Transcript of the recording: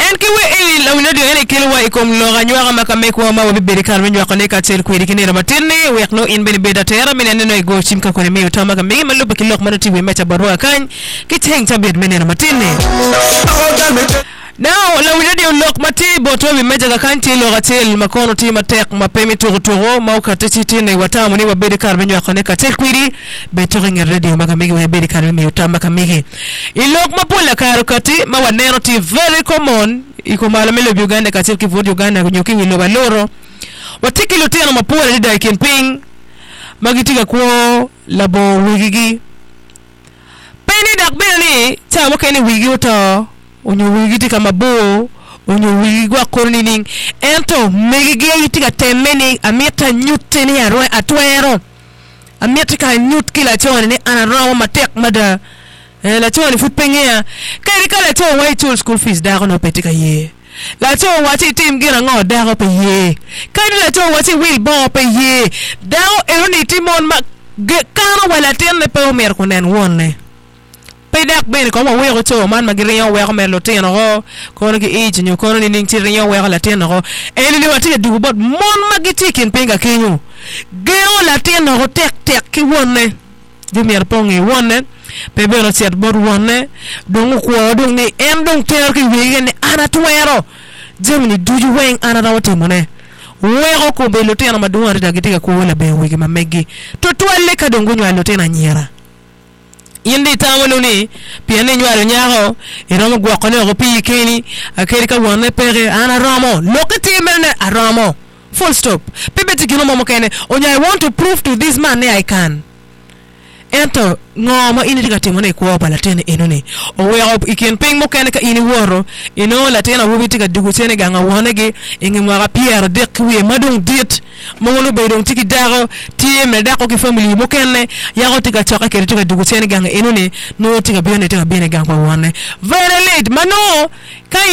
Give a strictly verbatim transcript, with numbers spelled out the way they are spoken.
en ki we e la wino de ne kelwa e kom lo ganyo ga makame ko ma wabi beri kar minyo kone ka tel ko iri kine ramatene we no in beni beda tera minen no e go chimka ko ne mi utama ka mi maluba ki lok manati we mecha barwa kan ki teng tabet minen ramatene now la wino de lok mati boto we mecha ka kanti lo gatel makono ti matek mapemi toro toro ma ka titi ne watamu ni wabedi kar minyo kone ka tel ko iri beto ngir radio makame we bedi kar mi utama ka mi ilok mapola karo kati ma wanero ti very common iko malamelo Uganda katil kivudi Uganda kunyoki wilo baloro watiki lutena mapua lida ikinping magitika kuo labo wigigi peni dakbeni cha waka ni wigi uta unyo wigi tika mabuo unyo wigi gwa kornining ento megigi yitika temeni amita nyute ni arwe atwero amita ka nyut kila chone ni anarawa matek mada eh, la chone futpengea kaya kala chone way tool school fees dako no petika ye la cho wati tim gira ngo dago pe ye kani la cho wati will bo pe ye dago eroni timon ma kano wala tenne pe o mer konen wonne pe dak ben ko mo wego cho man magiri yo wego mer lo teno go ko ngi e jinyo ko ni ning tiri yo wego la teno go eni ni wati du bot mon magiti kin penga kenyu gero la teno go tek tek ki wonne di mer pongi wonne pe bero set bor wonne dongu ko dong ni en dong ter ki wege ni ana tuero Germany do you weng ana rawate mone wego ko be lotena maduwa rida gitika ko wala be wege mamegi to twale ka dongu nywa lotena nyera yindi tamalo ni piane nywa nyago iramo gwa kone go pi keni akeri ka wonne pere ana ramo lokati mene aramo full stop pebeti kino momo kene onya I want to prove to this man I can ento ngoma ini diga timone ko bala tene enone o we op iken ping mo kene ka ini woro ino la tena wubi tiga dugu tene ga nga wonege ingi mwa pierre de kwi madung dit mo ngolo be don tiki daro tie me dako ki family mo kene ya go tiga choka kere tiga dugu tene ga nga enone no tiga bione tiga biene ga ko wonne very late mano kai